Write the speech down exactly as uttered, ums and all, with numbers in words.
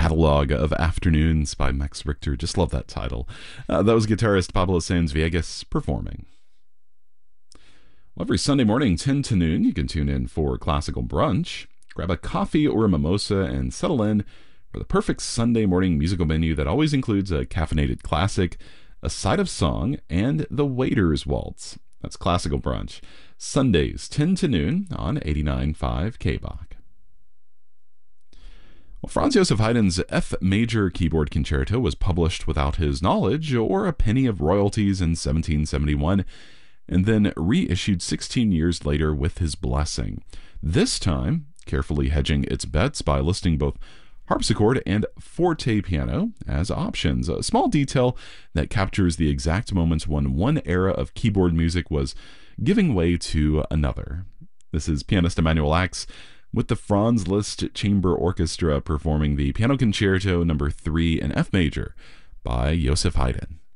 Catalog of Afternoons by Max Richter. Just love that title. Uh, that was guitarist Pablo Sanz Viegas performing. Well, every Sunday morning, ten to noon, you can tune in for Classical Brunch. Grab a coffee or a mimosa and settle in for the perfect Sunday morning musical menu that always includes a caffeinated classic, a side of song, and the Waiter's Waltz. That's Classical Brunch. Sundays, ten to noon on eighty-nine point five K B O C. Well, Franz Joseph Haydn's F major keyboard concerto was published without his knowledge or a penny of royalties in seventeen seventy-one, and then reissued sixteen years later with his blessing. This time, carefully hedging its bets by listing both harpsichord and forte piano as options, a small detail that captures the exact moments when one era of keyboard music was giving way to another. This is pianist Emanuel Ax with the Franz Liszt Chamber Orchestra performing the Piano Concerto number three in F major by Joseph Haydn.